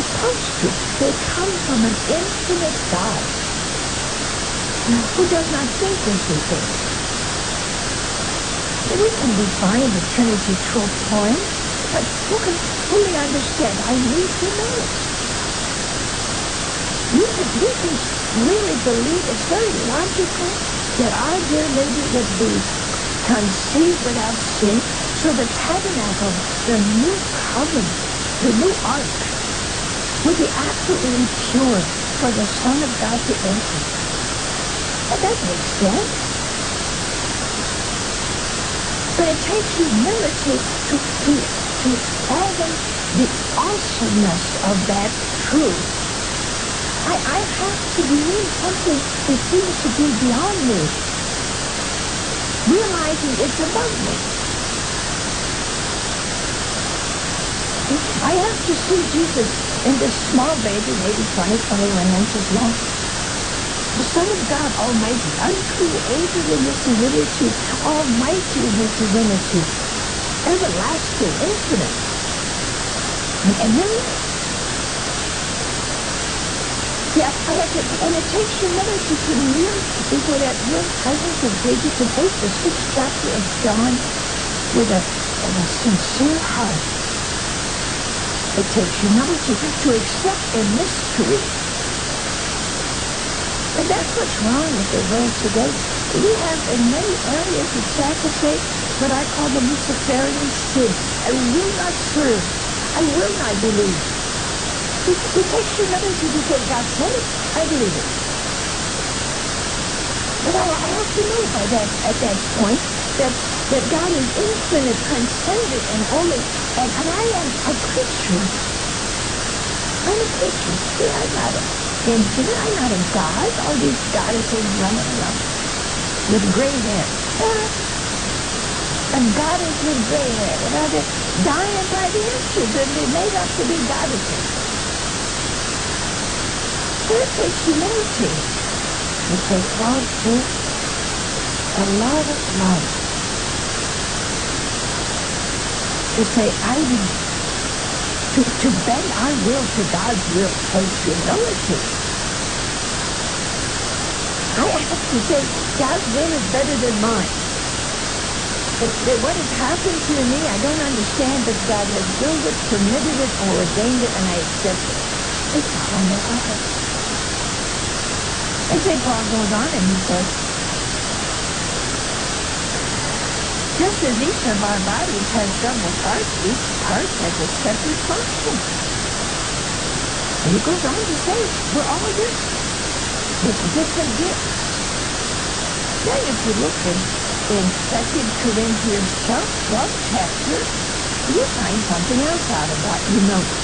supposed to. They come from an infinite God who does not think as we think. We can define the Trinity to a point, but who can fully understand? I need humility. We can really believe it's very logical that our dear lady would be conceived without sin, so the tabernacle, the new covenant, the new ark, would be absolutely pure for the Son of God to enter. And that makes sense. But it takes humility to fathom the awesomeness of that truth. I have to believe something that seems to be beyond me, realizing it's above me. I have to see Jesus in this small baby, maybe 20, 21 inches long. The Son of God Almighty, uncreated in His divinity, almighty in His divinity, everlasting, infinite. And then, I have to, and it takes humility to kneel before that real presence of Jesus, to take the 6th chapter of John with a sincere heart. It takes humility to accept a mystery. And that's what's wrong with the world today. We have, in many areas, it's sad to say, what I call the Luciferian sin. I will not serve. I will not believe. It takes humility to say, God said it, I believe it. But I have to know by that, at that point, that God is infinite, transcendent, and holy, and I am a creature. I'm a creature. See, I'm not infinite. I'm not a god. All these goddesses running around with gray hair. A goddess with gray hair. You know, they're dying by the inches, and they're made up to be goddesses. So it takes humility. It takes love, too. A lot of love. To say, I believe. To bend our will to God's will takes humility. I have to say, God's will is better than mine. But what has happened to me, I don't understand, but God has willed it, permitted it, or ordained it, and I accept it. It's a humble heart. And St. Paul goes on and he says, just as each of our bodies has several parts, each part has a separate function. And he goes on to say, we're all different, with different gifts. Then if you look in 2 Corinthians 12th chapter, you find something else out about humility.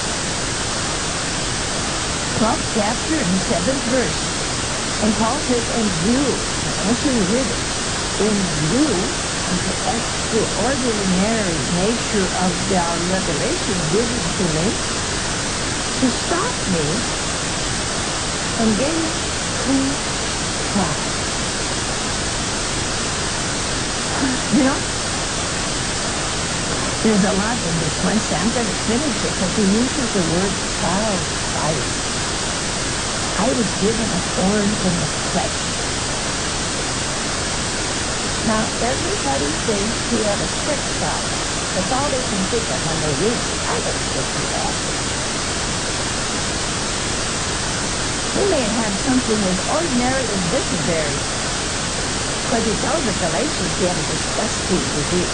12th chapter and 7th verse. And Paul says, and you, I want you to hear this, in view of the extraordinary nature of the revelation given to me, to stop me from getting too proud. You know, there's a lot in this one, so I'm going to finish it, because he uses the word proud twice. I was given a thorn in the flesh. Now, everybody thinks he had a sex problem. That's all they can think of when they read it. I don't think he had. He may have something as ordinary as dysentery, because he tells the Galatians he had a disgusting disease.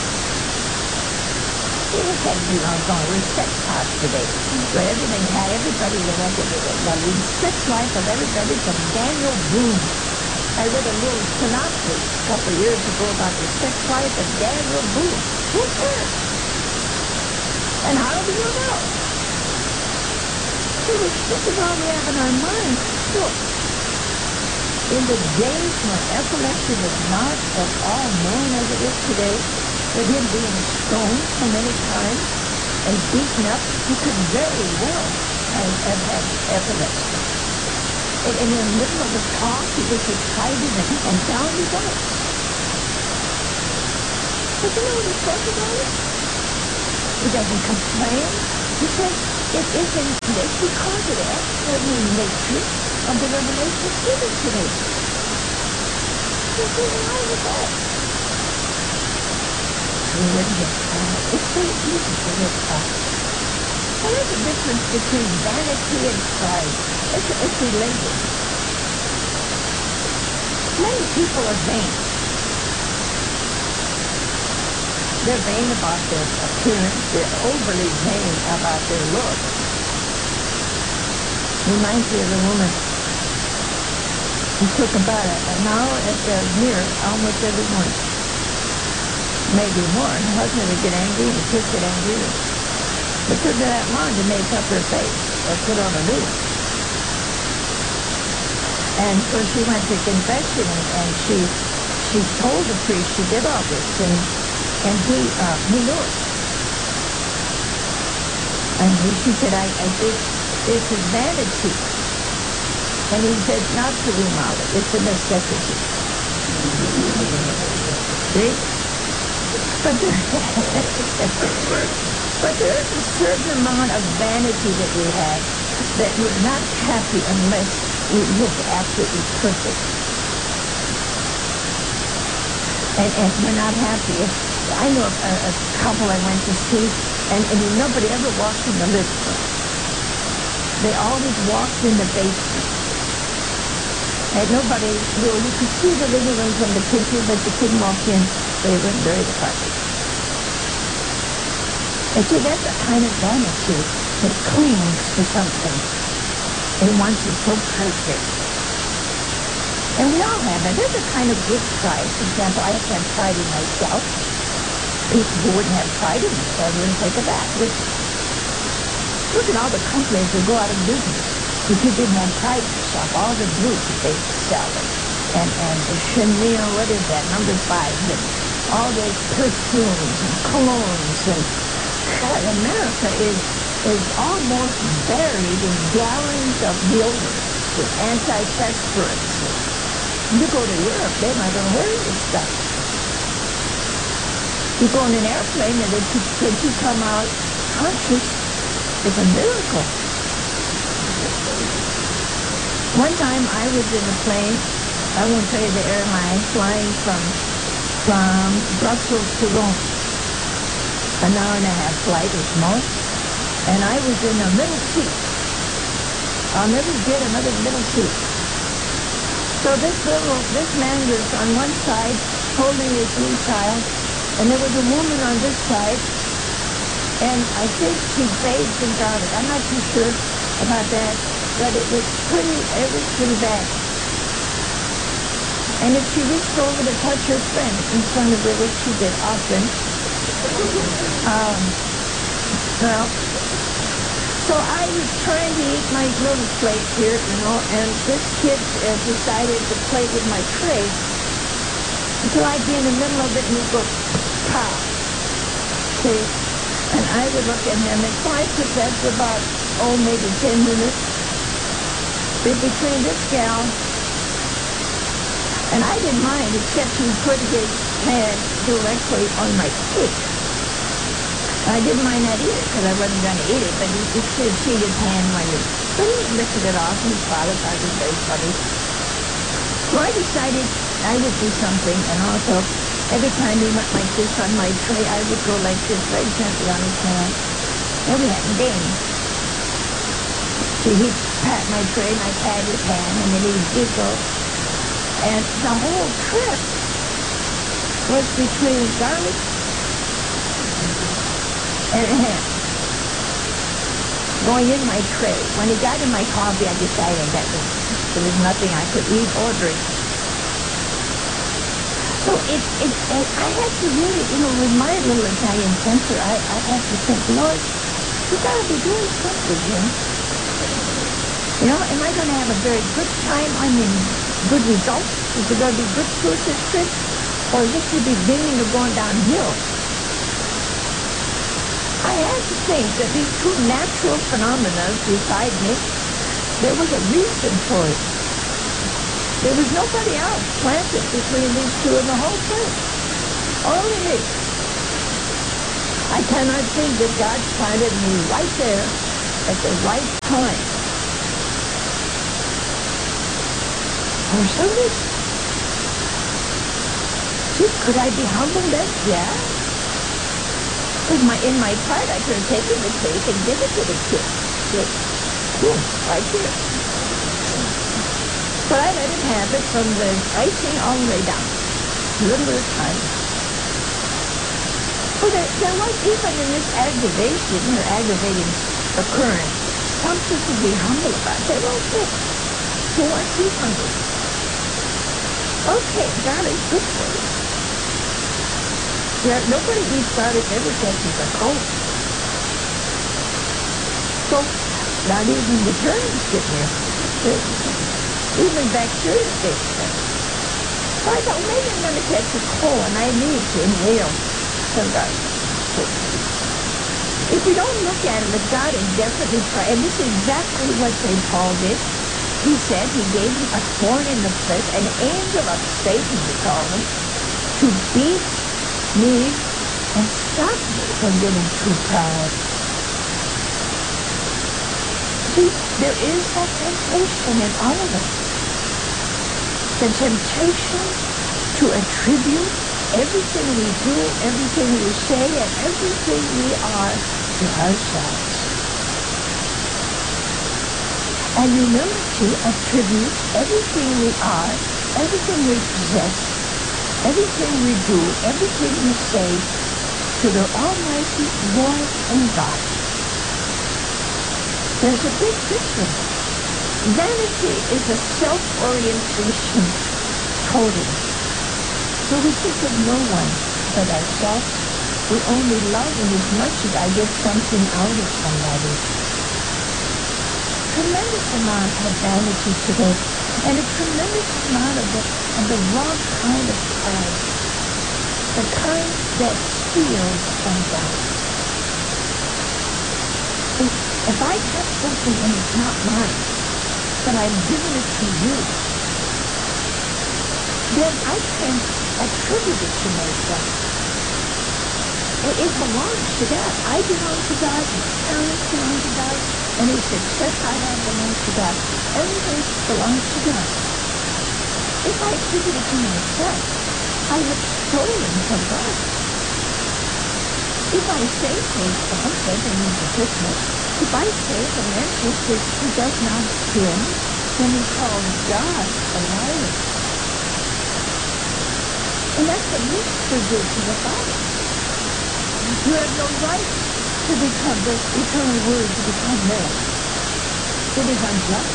You can't be wrong with sex talk today. But everybody will look at the sex life of everybody from Daniel Boone. I read a little synopsis a couple of years ago about the sex life of Daniel Boone. Who cares? And how do you know? See, this is all we have in our minds. Look, in the days when epilepsy was not at all known as it is today, with him being stoned so many times and beaten up, he could very well have had epilepsy. And in the middle of the talk, he gets excited and down he goes. But you know what he says about it? He doesn't complain. He says, It isn't. It's because of the extraordinary nature of the revelation given today. You say, why was that? So we wouldn't get proud. It's so easy to get proud. Well, there's a difference between vanity and pride. It's related. Many people are vain. They're vain about their appearance. They're overly vain about their looks. Reminds me of a woman who took about an hour at the mirror almost every morning. Maybe more. Her husband would get angry and the kids get angry. It took her that long to make up her face or put on a new one. And so she went to confession and she told the priest she did all this and he knew it. And she said, I think this is vanity. And he said, not to remodel, it's a necessity. See? But there's a certain amount of vanity that we have that we're not happy unless we look absolutely perfect. And we're not happy. I know a couple I went to see, and nobody ever walked in the living room. They always walked in the basement. And nobody, you could see the living room from the kitchen, but you couldn't walk in. They were very departed. And see, that's a kind of vanity that clings to something. It wants it so perfect. And we all have it. There's a kind of good pride. For example, I have to have pride in myself. People who wouldn't have pride in themselves wouldn't take a bath. Look at all the companies that go out of business. If you didn't have pride in yourself, all the groups that they sell and Chanel, what is that, number 5, and all those perfumes and colognes and God, America is almost buried in gallons of deodorants and antiperspirants. You go to Europe, they're not going to wear this stuff. You go in an airplane and that you come out conscious is a miracle. One time I was in a plane, I won't tell you the airline, flying from Brussels to Rome. An hour and a half flight or more. And I was in the middle seat. I'll never get another middle seat. So this man was on one side holding his new child, and there was a woman on this side, and I think she bathed in garlic. I'm not too sure about that, but it was pretty bad. And if she reached over to touch her friend in front of her, which she did often, so I was trying to eat my little plate here, and this kid decided to play with my tray. So I'd be in the middle of it, and he'd go, pow. See? And I would look at him, and so I took that for about, maybe 10 minutes. But between this gal, and I didn't mind, except he put his hand directly on my cheek. I didn't mind that either, because I wasn't going to eat it, but you should see his hand when but he lifted it off, and his father thought it was very funny. So I decided I would do something, and also, every time he went like this on my tray, I would go like this very gently on his hand. And we hadn't been. So he'd pat my tray, and I'd pat his hand, and then he'd giggle. And the whole trip was between garlic and a ham going in my tray. When he got in my coffee, I decided that there was nothing I could eat or drink. So I had to really, with my little Italian censor, I had to think, Lord, you got to be doing something here. Am I going to have a very good time? I mean, good results? Is it going to be good fruit, this trip? Or is this the beginning of going downhill? I had to think that these two natural phenomena beside me, there was a reason for it. There was nobody else planted between these two in the whole place. Only me. I cannot think that God planted me right there at the right time for some reason. See, could I be humble then? Yeah. Because in my pride, I could have taken the cake and given it to the kid. Look, boom, right here. But I let him have it from the icing all the way down, little at a time. Well, there was even in this aggravation or aggravating occurrence something to be humble about. Say, okay, who wants to be hungry? Okay, garlic is good for you. Yeah, nobody eats garlic ever catches a cold. So, not even the germs get near. Even bacteria taste that. So I thought, maybe I'm going to catch a cold, and I need to inhale some garlic. If you don't look at it, God is definitely trying, and this is exactly what St. Paul did. He said he gave him a thorn in the flesh, an angel of Satan, we call him, to beat me and stop me from getting too proud. See, there is that temptation in all of us. The temptation to attribute everything we do, everything we say, and everything we are to ourselves. And humility attributes everything we are, everything we possess, everything we do, everything we say to the Almighty Lord and God. There's a big difference. Vanity is a self-orientation totally. So we think of no one but ourselves. We only love in as much as I get something out of somebody. Tremendous amount of vanity today, and a tremendous amount of the wrong kind of pride, the kind that steals from God. If I have something and it's not mine, but I'm giving it to you, then I can attribute it to myself. It belongs to God. I belong to God, my talents belong to God, any success I have belongs to God. Everything belongs to God. If I attribute it to myself, I have stolen from God. If I say things, John said in the Christmas, if I say the man says he does not sin, then he calls God a liar. And that's what Mr. did to the Father. You have no right to become the eternal word, to become man. It is unjust.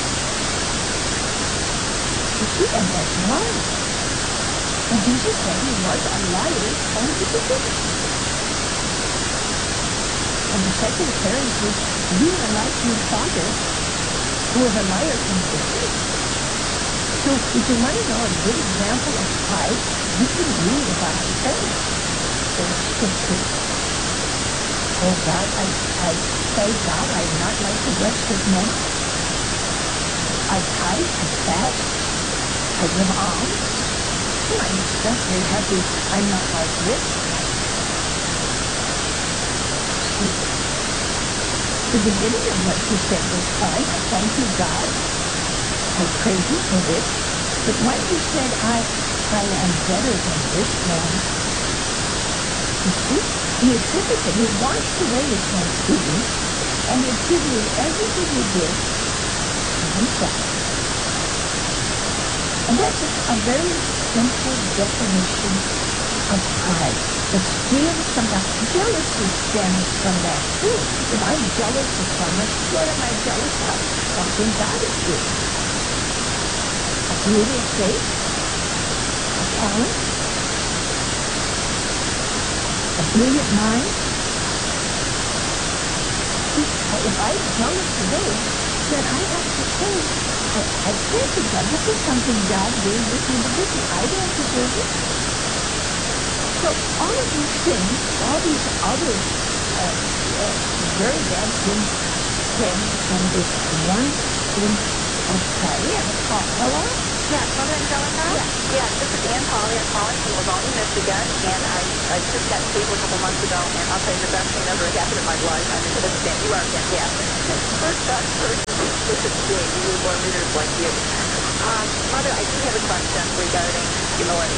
You see, and that's lying. And Jesus said he was a liar from the beginning. And the second appearance is, you are like your father, who was a liar from the beginning. So if you want to know a good example of pride, you can read about the Pharisees in Scripture. Oh God, I thank God I'm not like the rest of men. I tithe, I fast, I give alms. And I'm especially happy I'm not like this. The beginning of what you said was fine. I thank you, God. I praise you for this. But when you said I am better than this man, you see, he attributed, he washed away his own feelings, and he attributed everything he did to himself. And that's a very simple definition of pride. It steals from God. Jealousy stems from that too. If I'm jealous of someone, what am I jealous of? Something God has given. A beauty of faith, a talent, a brilliant mind. If I'm jealous of those, then I have to say, I can't be jealous. This is something God gave this individual. I don't deserve it. So all of these things, all these other very bad things stem from this one sin of pride. We have a call. Hello? Yes, Mother Angelica? Yeah. Yes, this is Ann Polly. I'm calling from Livonia, Michigan, and I just got saved a couple months ago, and I'll tell you the best thing ever happened in my life. I mean, you are fantastic. First best person being. You need more readers like you. Mother, I do have a question regarding humility.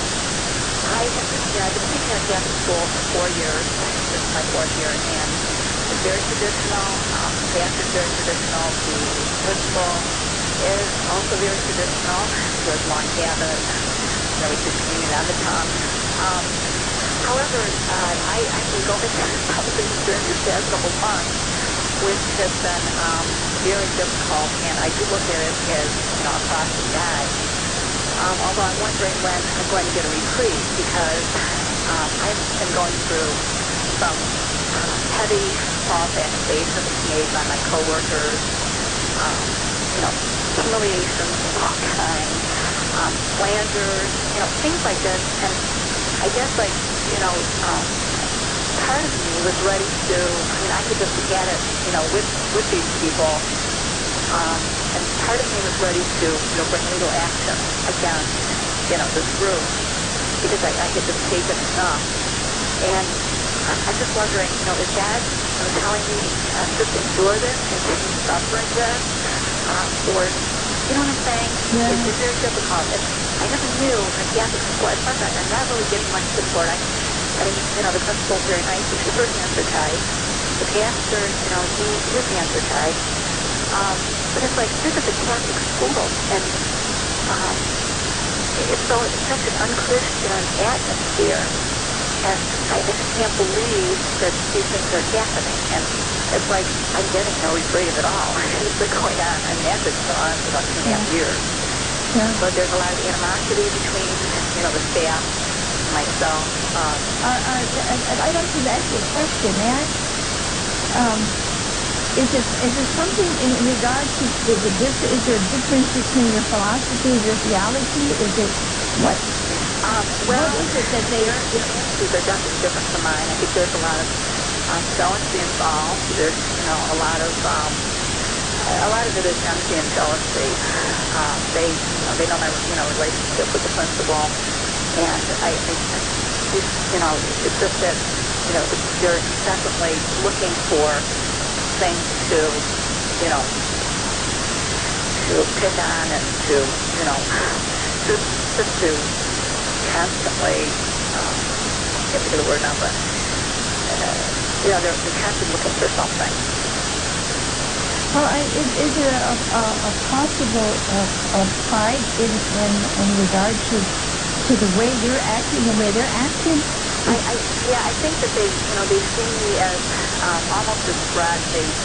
I've been teaching at a Catholic school for 4 years. This is my 4th year, and it's very traditional. The pastor's very traditional. The principal is also very traditional. He has long habit, and we teach communion on the tongue. However, I've been going through something during these past couple months, which has been very difficult, and I do look at it as, a cross of God. Although I'm wondering when I'm going to get a reprieve, because I've been going through some heavy false accusations made by my coworkers, humiliations of all kinds, slanders, things like this. And I guess, part of me was ready to, I could just get it, with these people. And part of me was ready to, bring legal action against, this group, because I had just taken enough. And I'm just wondering, is God telling me just endure this, continue suffering this, or, you know what I'm saying? Yeah. It's very difficult. And I never knew in a Catholic school, at first I'm not really getting much support. The principal's very nice, but she's her hands are tied. The pastor, his hands are tied. But it's like, this is a Catholic school, and it's such an unchristian atmosphere, and I just can't believe that these things are happening, and it's like I'm getting no reprieve at all. It's been going on. That's been going on for about 2.5 years. Yeah. But there's a lot of animosity between, the staff and myself. I'd like to ask you a question, may I? Is it something in regard to is there a difference between your philosophy and your theology? Is it what? What is it that they are? Their attitudes are definitely different from mine. I think there's a lot of jealousy involved. There's a lot of it is envy and jealousy. They know my relationship with the principal, and it's just that they're incessantly looking for things to pick on, and to just to constantly can't think of the word now, but they're constantly looking for something. Well, is there a possible pride in regard to the way you're acting, the way they're acting? I think that they see me as almost a threat.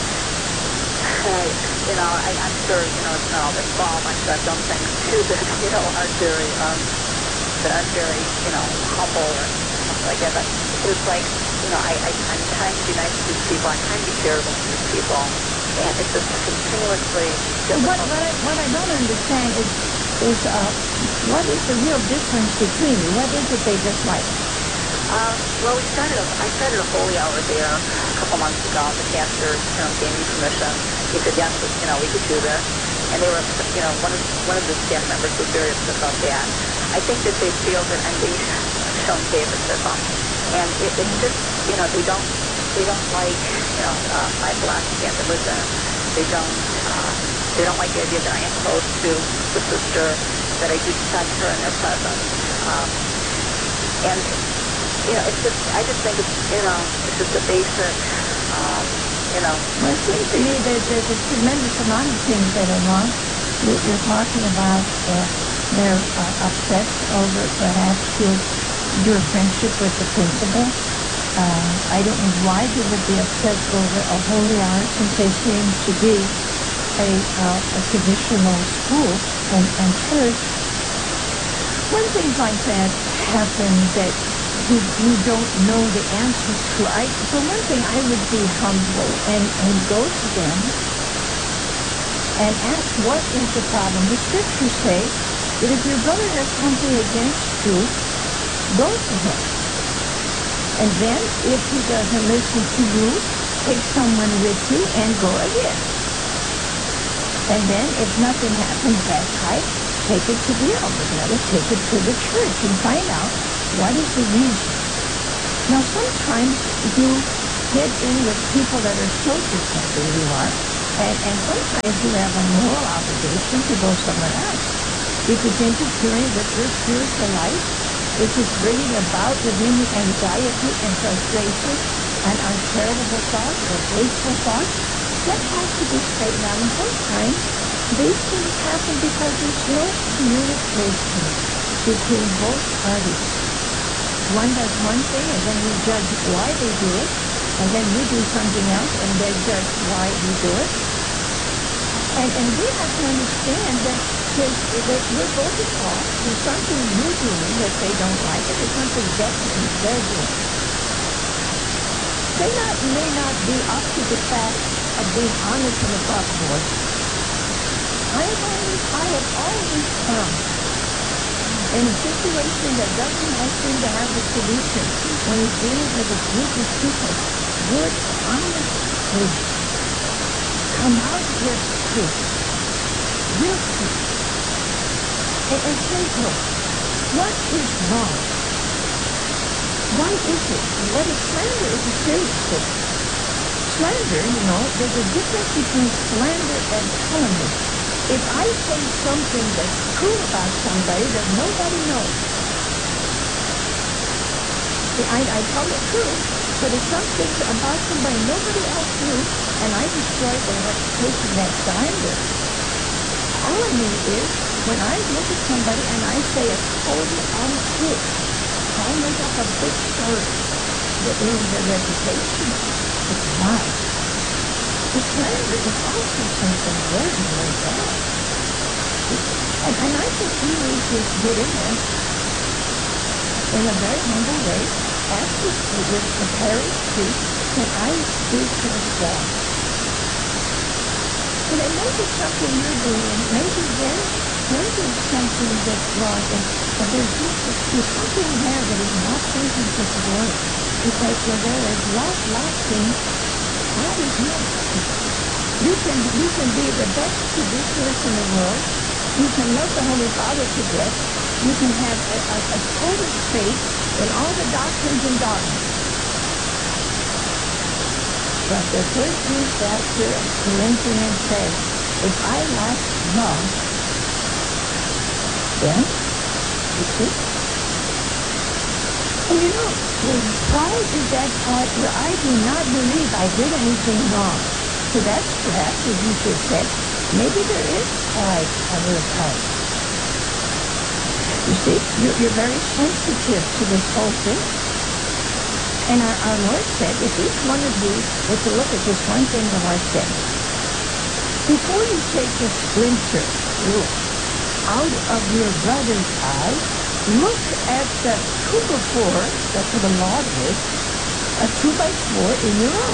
I'm sure it's not all their fault. I'm sure I've done things too that aren't very humble or something like that. But it's like I'm trying to be nice to these people. I'm trying to be charitable to these people, and it's just continuously difficult. What I don't understand is what is the real difference between you? What is it they dislike? Well, I started a holy hour there a couple months ago. The pastor, gave me permission. He said, yes, we could do this. And they were, one of the staff members was very upset about that. I think that they feel that I'm being shown favoritism. And it's just, they don't like, my philosophy and religion. They don't like the idea that I am close to the sister, that I do touch her in their presence. And I just think it's just a basic, Well, it seems to me there's a tremendous amount of things that are wrong. You're talking about they're upset over perhaps your friendship with the principal. I don't know why they would be upset over a holy hour, since they seem to be a traditional school and church. When things like that happen that you don't know the answers to, for one thing, I would be humble and go to them and ask what is the problem. The scriptures say that if your brother has something against you, go to him. And then if he doesn't listen to you, take someone with you and go again. And then if nothing happens that time, take it to the elders. Let us take it to the church and find out what is the reason. Now, sometimes you get in with people that are so different than you are, and sometimes you have a moral obligation to go somewhere else. If it's interfering with your spiritual life, if it's bringing about within you anxiety and frustration and uncharitable thoughts or hateful thoughts, that has to be straightened out. And sometimes these things happen because there's no communication between both parties. One does one thing, and then we judge why they do it, and then we do something else, and they judge why we do it. And we have to understand that we're both at fault. There's something you're doing that they don't like, and there's something definitely they're doing. They may not be up to the fact of being honest and above board. I have always found in a situation that doesn't seem to have a solution, when you're dealing with a group of people, good, honest truth. Come out with truth. Real truth. And say, look, what is wrong? Why is it? What is slander is a serious thing. Slander, there's a difference between slander and calumny. If I say something that's true about somebody that nobody knows, I tell the truth, but if something about somebody nobody else knew, and I destroy their reputation, that's slander. Calumny is when I look at somebody and I say a total untruth. I make up a big story that ruins their reputation. It's lie. The slander is also something very, very bad. And I think we need to get in there in a very humble way, ask the parish priest, can I speak to the staff? And it may be something you're doing, and maybe there's something that's wrong, and there's something there that is not pleasing to the Lord. Because where there is love lasting, God is not happy. You can be the best traditionalist in the world. You can love the Holy Father to death. You can have a total faith in all the doctrines and dogmas. But the 13th chapter of Corinthians says, if I lack love, then, you see? And pride is that part where I do not believe I did anything wrong. So that's perhaps, as you just said, maybe there is pride on your part. You see, you're very sensitive to this whole thing. And our Lord said, if each one of you were to look at this one thing the Lord said, before you take the splinter out of your brother's eye, look at the 2x4, that's what the log is, a 2x4 in your own.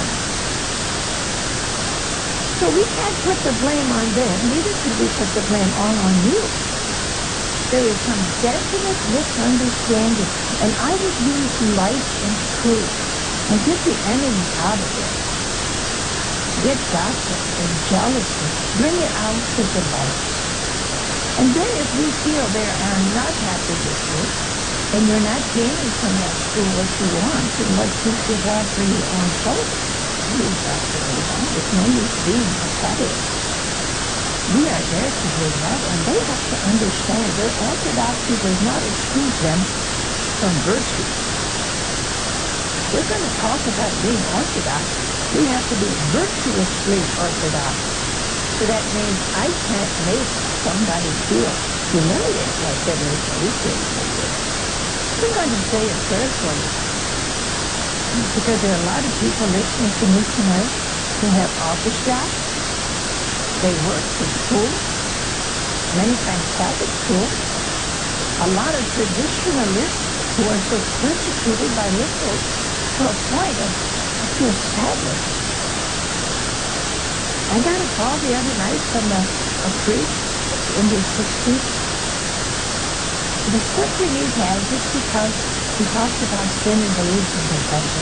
So we can't put the blame on them, neither can we put the blame all on you. There is some definite misunderstanding, and I would use light and truth and get the enemy out of it. Get gossip and jealousy, bring it out to the light. And then if you feel they are not happy with you, and you're not gaining from that school what you want and what you should have for your own soul, you've got to move on. There's no use being competitive. We are there to give love, and they have to understand their orthodoxy does not exclude them from virtue. We're going to talk about being orthodox. We have to be virtuously orthodox. So that means I can't make somebody feel humiliated like that makes me feel humiliated. I'm going to say a prayer for you. Because there are a lot of people listening to me tonight who have office jobs. They work in school, many times Catholic schools. A lot of traditionalists who are so persecuted by liberals to a point of actual sadness. I got a call the other night from a priest in his 60s. The suffering he's had just because he talks about sin and believes in confession.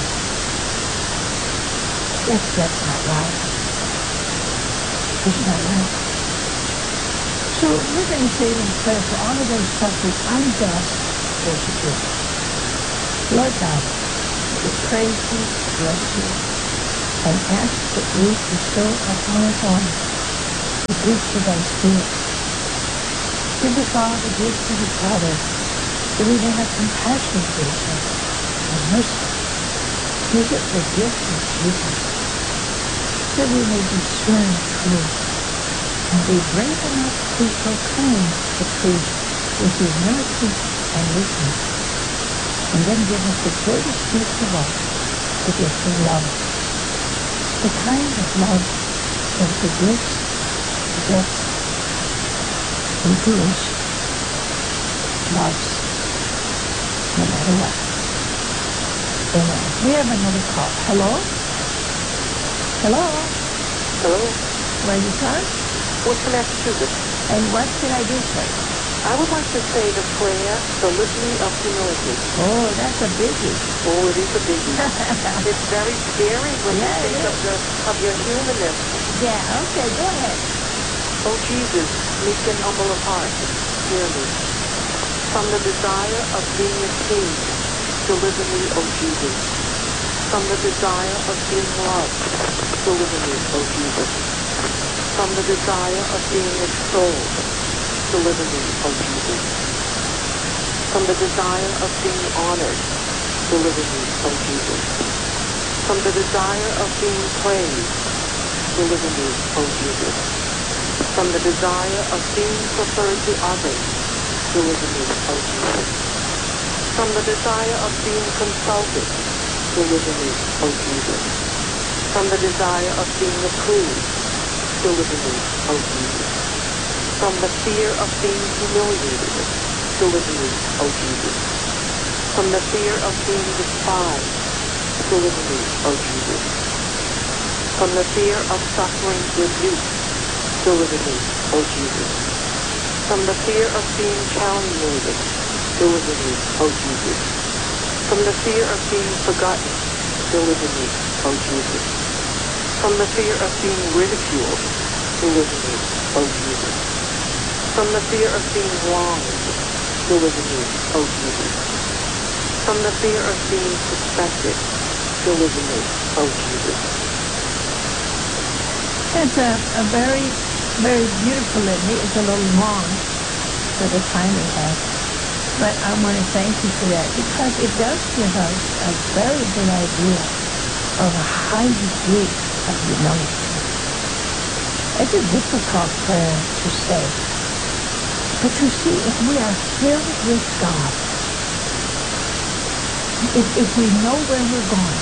That's not right. It's not right. So we're going to say in prayer for all of those suffering unjust persecution. Lord God, we praise you, bless you, and ask that you bestow upon us all the gifts of thy Spirit. Give us all the gifts of the Father, that we may have compassion for each other and mercy. Give us the gift of Jesus, that we may discern truth and be brave enough to proclaim the truth with humility and meekness. And then give us the greatest gift of all, the gift of love. The kind of love that forgives, forgets, endures, loves, no matter what. Amen. We have another call. Hello? Hello? Hello? Where are you from? What's from Massachusetts? And what should I do for you? I would like to say the prayer, the litany of humility. Oh, that's a biggie. Oh, it is a biggie. It's very scary when you Yeah, think it of your humanness. Yeah, okay, go ahead. Oh, Jesus, meek and humble of heart, hear me. From the desire of being esteemed, deliver me, O Jesus. From the desire of being loved, deliver me, O Jesus. From the desire of being extolled, deliver me, O Jesus. From the desire of being honored, deliver me, O Jesus. From the desire of being praised, deliver me, O Jesus. From the desire of being preferred to others, deliver me, O Jesus. From the desire of being consulted, deliver me, O Jesus. From the desire of being approved, deliver me, O Jesus. From the fear of being humiliated, deliver me, O Jesus. From the fear of being despised, deliver me, O Jesus. From the fear of suffering rebuke, deliver me, O Jesus. From the fear of being calumniated, deliver me, O Jesus. From the fear of being forgotten, deliver me, O Jesus. From the fear of being ridiculed, deliver me, O Jesus. From the fear of being wronged, deliver me, O Jesus. From the fear of being suspected, deliver me, O Jesus. It's a very, very beautiful litany. It's a little long for the time we have. But I want to thank you for that, because it does give us a very good idea of a high degree of humility. It's a difficult prayer to say. But you see, if we are filled with God, if we know where we're going,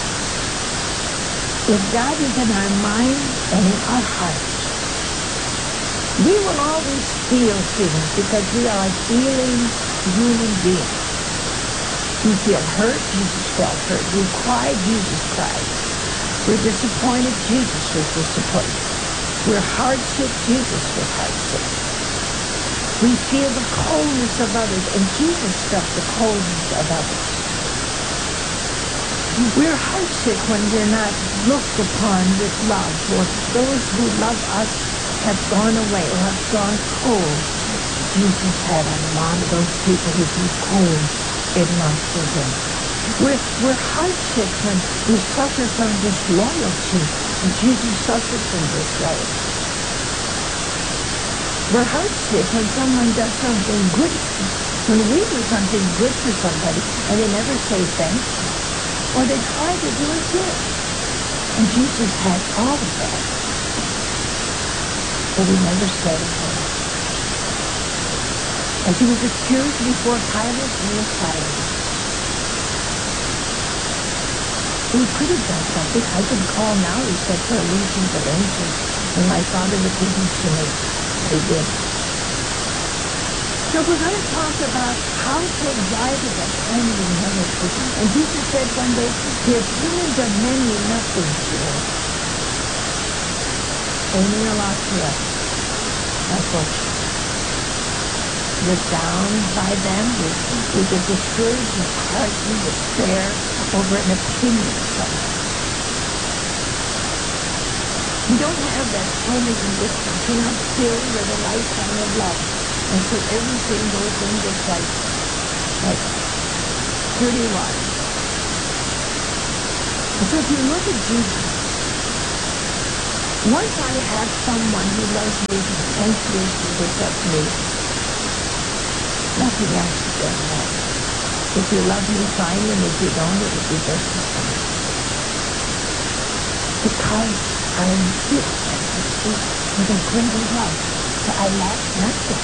if God is in our mind and in our hearts, we will always feel things, because we are a feeling human being. We feel hurt, Jesus felt hurt. We cry, Jesus cried. We're disappointed, Jesus was disappointed. We're heartsick, Jesus was heartsick. We feel the coldness of others, and Jesus felt the coldness of others. We're heartsick when we're not looked upon with love, or those who love us have gone away or have gone cold. Jesus had a lot of those people who grew cold in love for him. We're heartsick when we suffer from disloyalty, and Jesus suffered from disloyalty. We're heartsick when someone does something good, when we do something good for somebody and they never say thank you, or they try to do it good. And Jesus had all of that, but he never said a word. As he was accused before Pilate, he was silent. He could have done something. I could call now, he said, for a legion of angels, and my Father would give them to me. But he didn't. So we're going to talk about how to arrive at that kind of humility. And Jesus said one day, the opinions of men mean nothing to him. They mean a lot to us, unfortunately. We're down by them. We get discouraged, disheartened, despair over an opinion of someone. We don't have that holy conviction. We're not filled with a lifetime of love. And so everything goes in just like dirty water. And so if you look at Jesus, once I have someone who loves me intensely as Jesus loves me, nothing else is going to matter. If you love me, fine, and if you don't, it'll be just the same. Because I am filled and pursued with a greater love, so I lack nothing.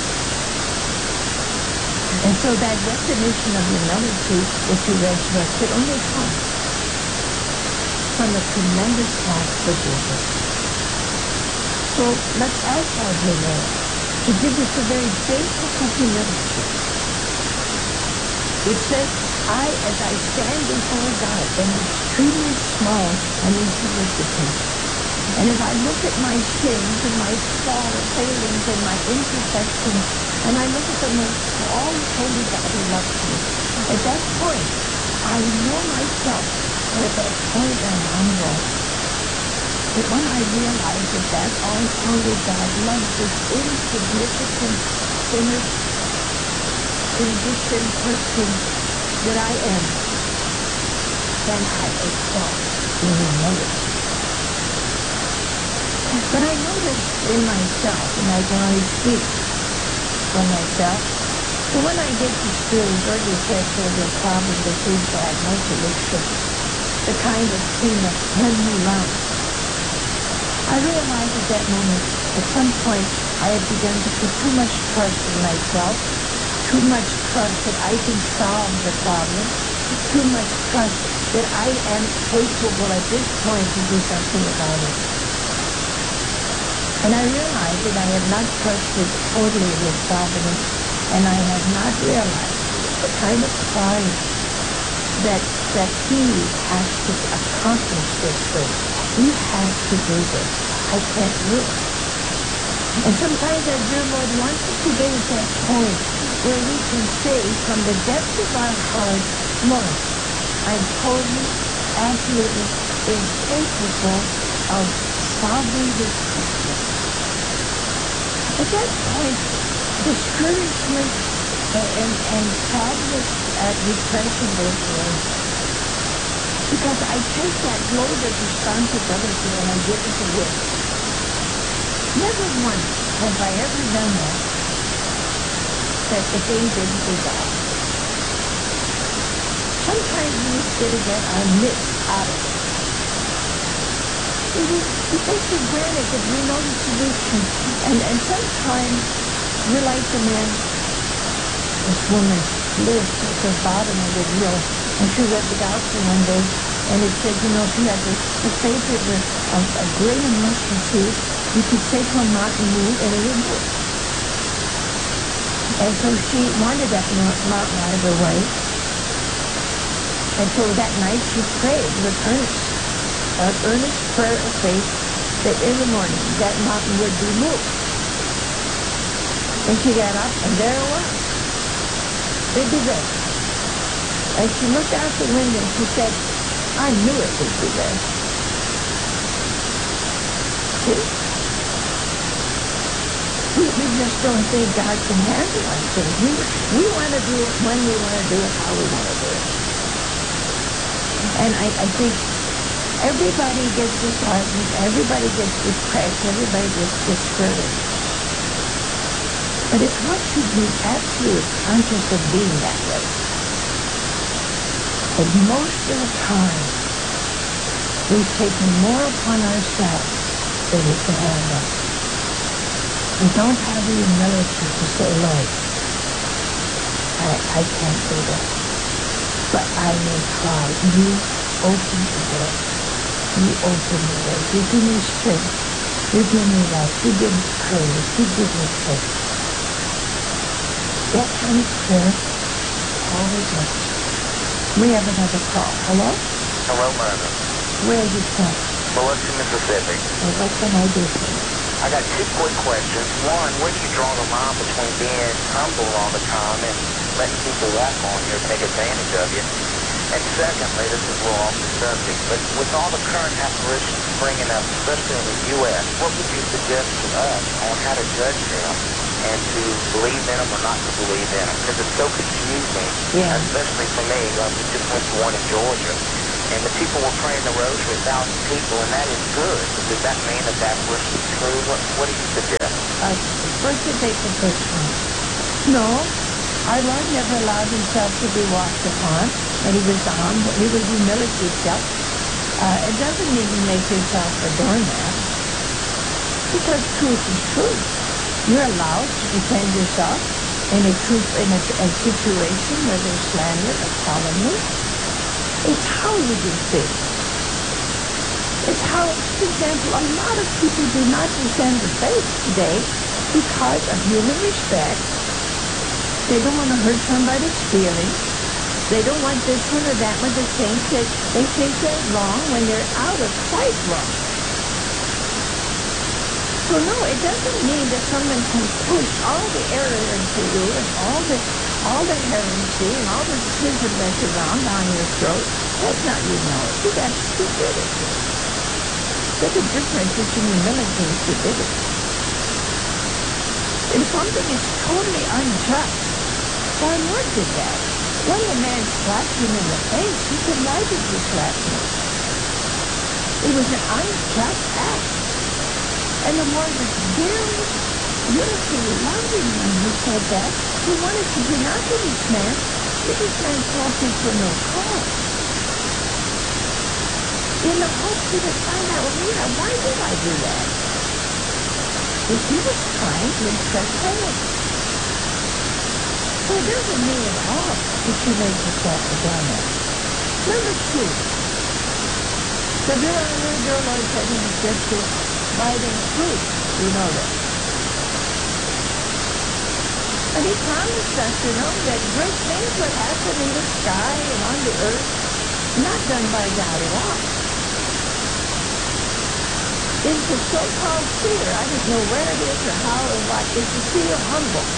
And so that definition of humility that you read to us could only come from a tremendous love for Jesus. So let's ask our dear Lord to give us the very basis of humility, which says, as I stand before God, am extremely small and insignificant. And as I look at my sins and my failings and my imperfections, and I look at the most all holy God who loves me, at that point, I know myself, and at that point I'm humble. But when I realize that all-holy God loves this insignificant sinner, conditioned person that I am, then I exalt in humility. But I notice in myself, and I can only speak for myself, so when I get discouraged or depressed over a problem that seems to have no solution, the kind that seems to turn me around, I realize at that moment, at some point, I have begun to put too much trust in myself, too much trust that I can solve the problem, too much trust that I am capable at this point to do something about it. And I realize that I have not trusted totally in His providence, and I have not realized the kind of pride that He has to accomplish this thing. He has to do this. I can't do it. And sometimes our dear Lord wants us to get to that point where we can say from the depth of our heart, Lord, I'm totally, absolutely incapable of solving this problem. At that point, discouragement and sadness, depression goes away. Because I take that load of responsibility and I give it to Him. Never once have I ever done that the thing didn't resolve. Sometimes we get to get our mitts out of it. We take for granted that we know the solution. And sometimes we're like the man. This woman lived at the bottom of the hill, and she read the gospel one day, and it said, if you had the faith of a grain of mustard seed, you could say to a mountain, move, and it would move. And so she wanted that mountain out of her way. And so that night she prayed with an earnest prayer of faith that in the morning that mountain would be moved. And she got up, and there it was. It'd be there. And she looked out the window and she said, I knew it would be there. See? We just don't think God can handle our things. We want to do it when we want to do it, how we want to do it. And I think everybody gets disheartened, everybody gets depressed, everybody gets discouraged. But it's what to be absolutely conscious of being that way. But most of the time, we've taken more upon ourselves than we can handle. We don't have the humility to say, Lord, I can't do that. But I will try. You open the door. You open the way. You give me strength. You give me life. You give me courage. You give me faith. That kind of prayer always works. We have another call. Hello? Hello, Myrna. Where are you from? Biloxi, Mississippi. And what can I do for you? I got two quick questions. One, where do you draw the line between being humble all the time and letting people walk on you or take advantage of you? And secondly, this is a little off the subject, but with all the current apparitions springing up, especially in the U.S., what would you suggest to us on how to judge them and to believe in them or not to believe in them? Because it's so confusing, especially for me. We just went to one in Georgia, and the people were praying the rosary, 1,000 people, and that is good. But does that mean that the apparition is true? What do you suggest? First we'll take the first one. No, our Lord never allowed himself to be walked upon, and he was humble. He was humility itself. It doesn't mean to make yourself a doormat, because truth is truth. You're allowed to defend yourself in a situation where there's slander or calumny. It's how you do things. It's how, for example, a lot of people do not defend the faith today because of human respect. They don't want to hurt somebody's feelings. They don't want this one or that one to think that they think they're wrong when they're out of sight wrong. So no, it doesn't mean that someone can push all the error into you and all the heresy and all the schism that's around down your throat. That's not humility, that's stupidity. There's a difference between humility and stupidity. If something is totally unjust, our Lord did that. When the man slapped him in the face, he said, "Why did you slap me?" It was an unjust act. And the Lord was very beautifully loving when he said that. He wanted to bring out to this man that this man slapped him for no cause. In the hopes he would find out, well, why did I do that? If he was trying to impress heaven. So it doesn't mean at all that you make yourself a doormat. Number two, the dear Lord said in the scriptures, by their fruit, we know that. And he promised us, that great things would happen in the sky and on the earth, not done by God at all. It's the so-called seer, I don't know where it is or how or what, it's the seer humble.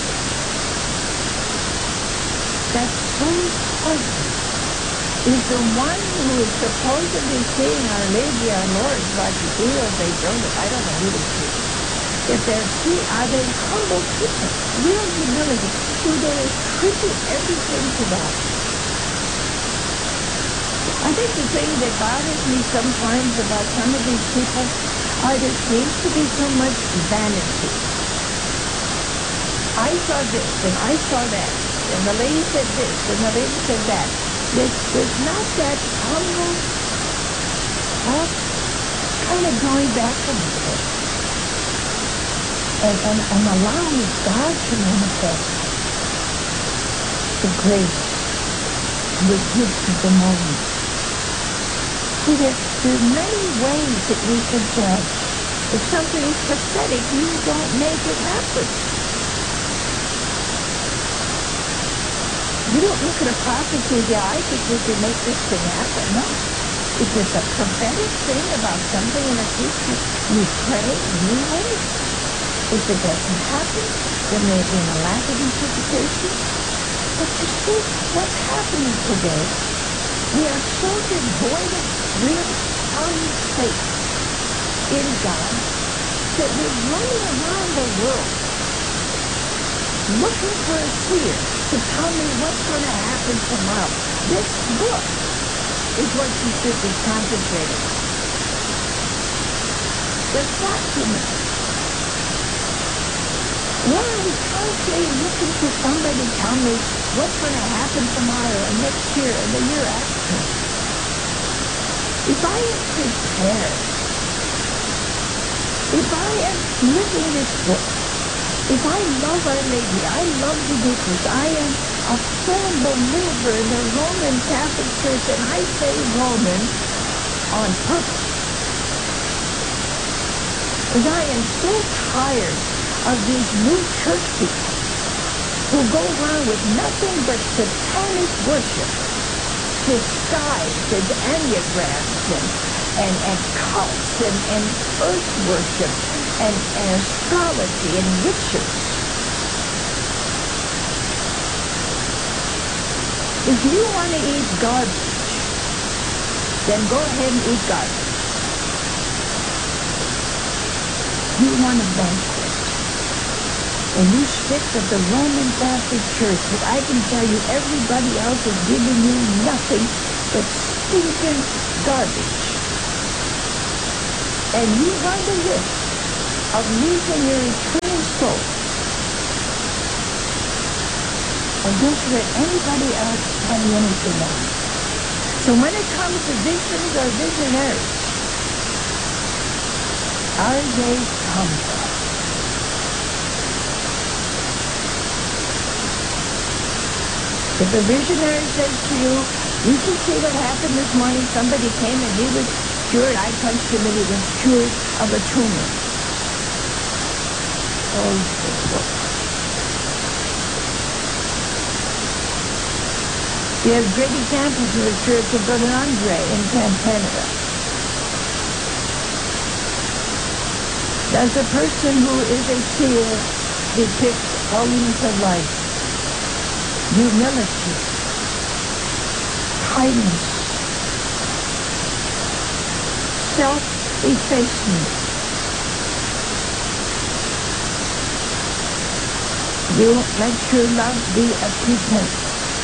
That's so important. Is the one who is supposedly seeing Our Lady, our Lord, but if they don't, I don't know who they see. If are they humble people? Real humility. Do they attribute everything to God? I think the thing that bothers me sometimes about some of these people are there seems to be so much vanity. I saw this, and I saw that, and the lady said this, and the lady said that. There's not that humble, kind of going back a little bit and allowing God to manifest the grace and the gifts of the moment. See, there's many ways that we can judge. If something is prophetic, you don't make it happen. You don't look at a prophecy and say, I think we can make this thing happen. No. If it's a prophetic thing about something in the future, you pray and you wait. If it doesn't happen, there may be a lack of interpretation. But you see what's happening today. We are so devoid of real sound faith in God that we're running around the world looking for a seer to tell me what's going to happen tomorrow. This book is what you should be concentrating on. The sacrament. Why are we constantly looking for somebody to tell me what's going to happen tomorrow and next year and the year after? If I am prepared, if I am living this book, if I love Our Lady, I love the Eucharist, I am a firm believer in the Roman Catholic Church, and I say Roman on purpose. Because I am so tired of these new church people who go around with nothing but satanic worship, disguised as enneagrams and cults and earth worship and astrology and witches. If you want to eat garbage, then go ahead and eat garbage. You want a banquet, and you stick with the Roman Catholic Church, but I can tell you everybody else is giving you nothing but stinking garbage. And you run the risk of losing your eternal soul. And don't let anybody else tell you anything else. So when it comes to visions or visionaries, our days come. If a visionary says to you, you should see what happened this morning, somebody came and he was cured, I punched him and he was cured of a tumor. Close the book. We have great examples in the Church of Brother Andre in Canada. Does a person who is a seer depict holiness of life, humility, kindness, self-effacement? You let your love be a pretense.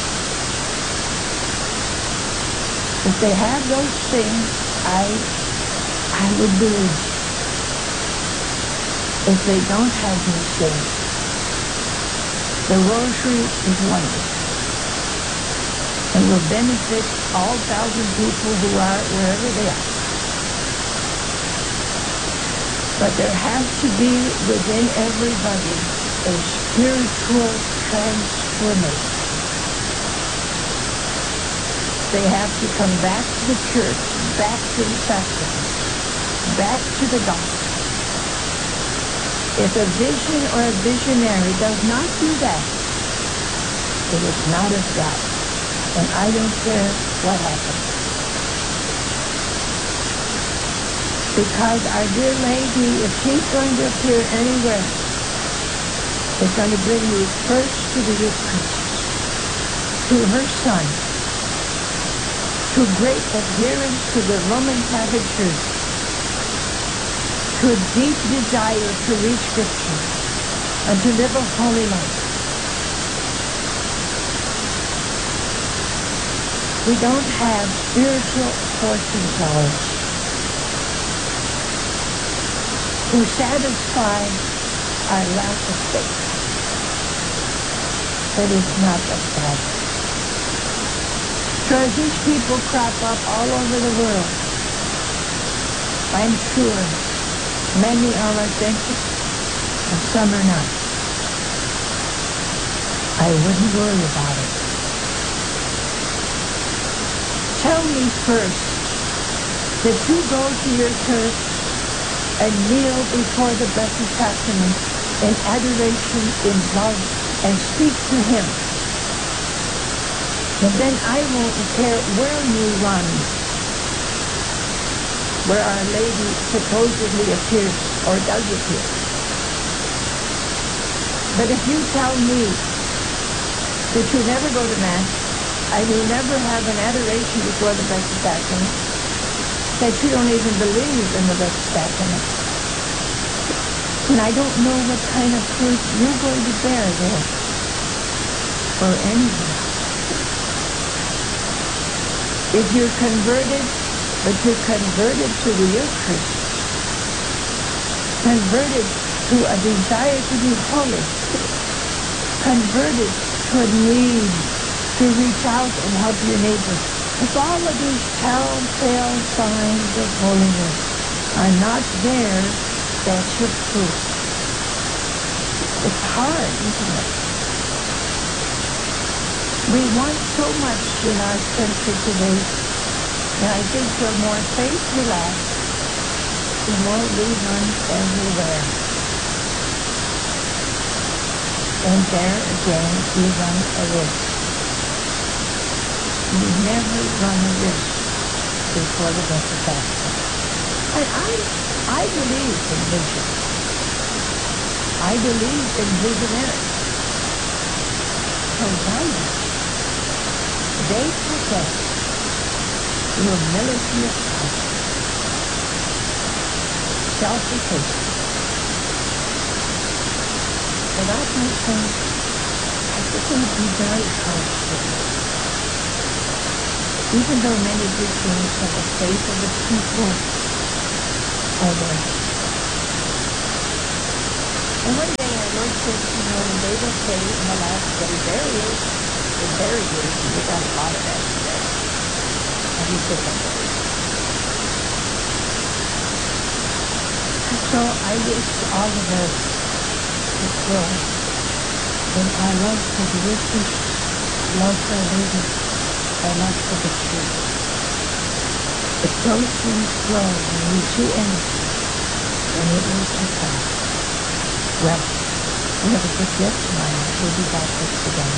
If they have those things, I would believe. If they don't have these things, the rosary is wonderful and will benefit all 1,000 people who are wherever they are. But there has to be within everybody a spiritual transformation. They have to come back to the church, back to the sacrament, back to the gospel. If a vision or a visionary does not do that, it is not of God. And I don't care what happens. Because our dear lady, if she's going to appear anywhere, is going to bring you first to the Eucharist, to her Son, to great adherence to the Roman Catholic Church, to a deep desire to read Scripture and to live a holy life. We don't have spiritual fortune tellers who satisfy our lack of faith. That is not of God. So as these people crop up all over the world, I'm sure many are authentic and some are not. I wouldn't worry about it. Tell me first that you go to your church and kneel before the Blessed Sacrament in adoration, in love, and speak to Him. And then I won't care where you run, where Our Lady supposedly appears or does appear. But if you tell me that you never go to Mass, and you never have an adoration before the Blessed Sacrament, that you don't even believe in the Blessed Sacrament, and I don't know what kind of fruit you're going to bear there, or anywhere. If you're converted, but you're converted to the Eucharist, converted to a desire to be holy, converted to a need to reach out and help your neighbor. If all of these telltale signs of holiness are not there, that's your proof. It's hard, isn't it? We want so much in our country today, and I think the more faith we lack, the more we run everywhere. And there again, we run a risk. We never run a risk before the Blessed Sacrament. And I believe in vision. I believe in visionaries, provided they possess humility of heart, self-effacing. Without my friends, I think it would be very hard for me. Even though many good things for the faith of the people are there. And one day our Lord said, when they will say in the last day, there he is, and there he is, and we got a lot of that today. And he said, and there he is. And so I wish all of us to grow in our love for the Eucharist, our love for our Lady, our love for the Church. If those things grow and we see anything, then it is of God. Well, we have a good gift tonight. We'll be back with today.